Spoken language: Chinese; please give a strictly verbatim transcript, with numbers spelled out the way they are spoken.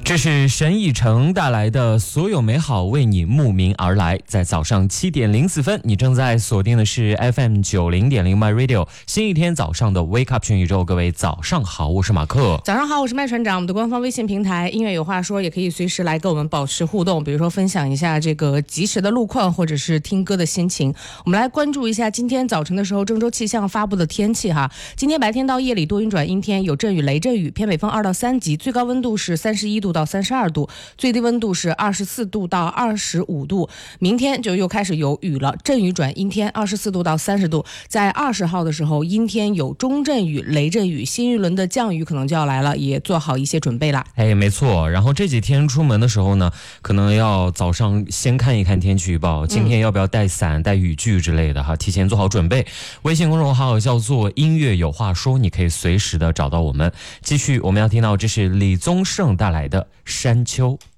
这是沈以诚带来的所有美好为你慕名而来。在早上七点零四分，你正在锁定的是 F M 九零点零 My Radio 新一天早上的 Wake Up 全宇宙。各位早上好，我是马克。 早上好，我是麦船长。我们的官方微信平台音乐有话说也可以随时来跟我们保持互动，比如说分享一下这个及时的路况，或者是听歌的心情。我们来关注一下今天早晨的时候郑州气象发布的天气哈。今天白天到夜里多云转阴天，有阵雨雷阵雨，偏北风二到三级，最高温度是三十一度到三十二度，最低温度是二十四度到二十五度。明天就又开始有雨了，阵雨转阴天，二十四度到三十度。在二十号的时候，阴天有中阵雨、雷阵雨，新一轮的降雨可能就要来了，也做好一些准备啦。 哎，没错。然后这几天出门的时候呢，可能要早上先看一看天气预报，今天要不要带伞、带雨具之类的哈，提前做好准备。微信公众号叫做音乐有话说，你可以随时的找到我们。继续，我们要听到这是李宗盛带来的山丘。